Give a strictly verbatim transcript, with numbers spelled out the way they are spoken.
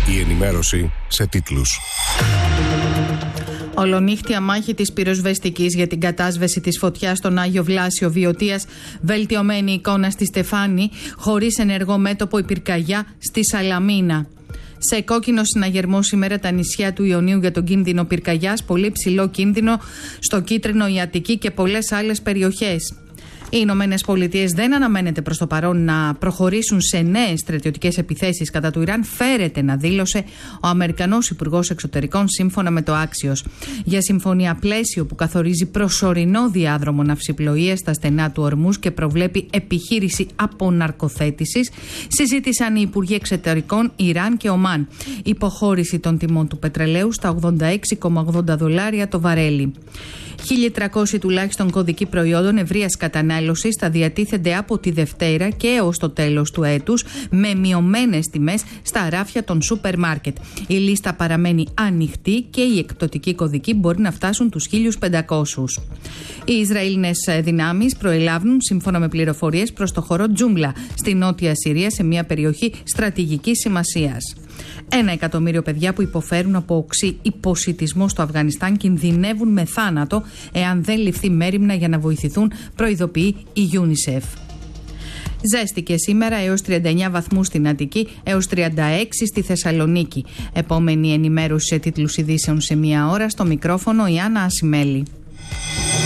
Η ενημέρωση σε τίτλους. Ολονύχτια μάχη της πυροσβεστικής για την κατάσβεση της φωτιάς στον Άγιο Βλάσιο Βιωτίας. Βελτιωμένη εικόνα στη Στεφάνη, χωρίς ενεργό μέτωπο η πυρκαγιά στη Σαλαμίνα. Σε κόκκινο συναγερμό σήμερα τα νησιά του Ιωνίου για τον κίνδυνο πυρκαγιάς, πολύ ψηλό κίνδυνο στο κίτρινο η Αττική και πολλές άλλες περιοχές. Οι Ηνωμένες Πολιτείες δεν αναμένεται προς το παρόν να προχωρήσουν σε νέες στρατιωτικές επιθέσεις κατά του Ιράν, φέρεται να δήλωσε ο Αμερικανός Υπουργός Εξωτερικών σύμφωνα με το Axios. Για συμφωνία πλαίσιο που καθορίζει προσωρινό διάδρομο ναυσιπλοείας στα στενά του Ορμούς και προβλέπει επιχείρηση αποναρκοθέτησης, συζήτησαν οι Υπουργοί Εξωτερικών Ιράν και Ομάν. Υποχώρηση των τιμών του πετρελαίου στα ογδόντα έξι κόμμα ογδόντα δολάρια το βαρέλι. χίλια τριακόσιοι τουλάχιστον κωδικοί προϊόντων ευρείας κατανάλωσης θα διατίθενται από τη Δευτέρα και έως το τέλος του έτους με μειωμένες τιμές στα ράφια των σούπερ μάρκετ. Η λίστα παραμένει ανοιχτή και οι εκπτωτικοί κωδικοί μπορεί να φτάσουν τους χίλιους πεντακόσιους. Οι Ισραηλινές δυνάμεις προελάβουν, σύμφωνα με πληροφορίες, προς το χώρο Τζούμλα στη νότια Συρία, σε μια περιοχή στρατηγικής σημασίας. Ένα εκατομμύριο παιδιά που υποφέρουν από οξύ υποσιτισμό στο Αφγανιστάν κινδυνεύουν με θάνατο εάν δεν ληφθεί μέριμνα για να βοηθηθούν, προειδοποιεί η UNICEF. Ζέστηκε σήμερα έως τριάντα εννέα βαθμούς στην Αττική, έως τριάντα έξι στη Θεσσαλονίκη. Επόμενη ενημέρωση σε τίτλους ειδήσεων σε μία ώρα, στο μικρόφωνο η Άννα Ασημέλη.